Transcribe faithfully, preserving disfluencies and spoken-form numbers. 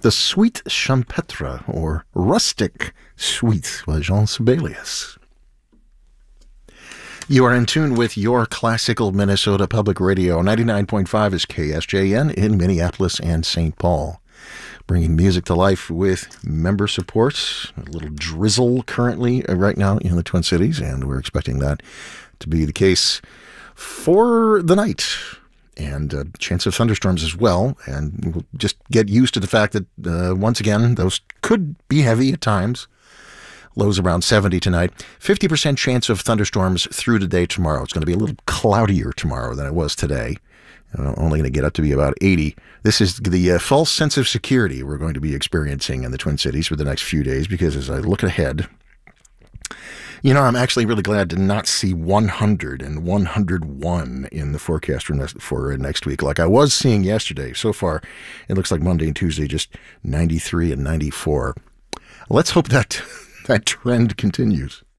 The Suite Champêtre, or Rustic Suite by Jean Sibelius. You are in tune with your classical Minnesota Public Radio. ninety-nine point five is K S J N in Minneapolis and Saint Paul. Bringing music to life with member support. A little drizzle currently uh, right now in the Twin Cities, and we're expecting that to be the case for the night. And a chance of thunderstorms as well. And we'll just get used to the fact that, uh, once again, those could be heavy at times. Lows around seventy tonight. fifty percent chance of thunderstorms through the day tomorrow. It's going to be a little cloudier tomorrow than it was today. Uh, only going to get up to be about eighty. This is the uh, false sense of security we're going to be experiencing in the Twin Cities for the next few days, because as I look ahead, you know, I'm actually really glad to not see one hundred and one hundred one in the forecast for next, for next week like I was seeing yesterday. So far, it looks like Monday and Tuesday just ninety-three and ninety-four. Let's hope that that trend continues.